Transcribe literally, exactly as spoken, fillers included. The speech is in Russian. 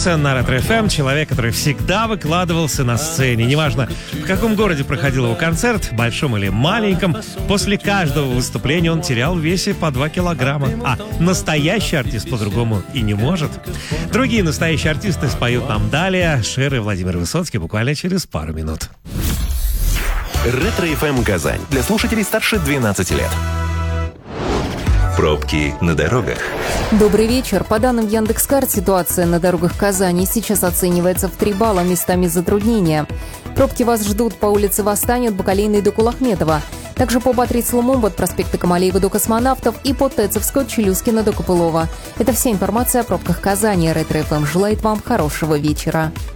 появился на Ретро-эф эм человек, который всегда выкладывался на сцене. Неважно, в каком городе проходил его концерт, большом или маленьком, после каждого выступления он терял в весе по два килограмма. А настоящий артист по-другому и не может. Другие настоящие артисты споют нам далее. Шер и Владимир Высоцкий буквально через пару минут. Ретро-эф эм Казань. Для слушателей старше двенадцати лет. Пробки на дорогах. Добрый вечер. По данным Яндекс.Карт, ситуация на дорогах Казани сейчас оценивается в три балла, местами затруднения. Пробки вас ждут по улице Восстания от Бакалейной до Кулахметова. Также по Батриц-Лумумбу от проспекта Камалеева до Космонавтов и по Тецевской от Челюскина до Копылова. Это вся информация о пробках Казани. Ретро-эф эм желает вам хорошего вечера.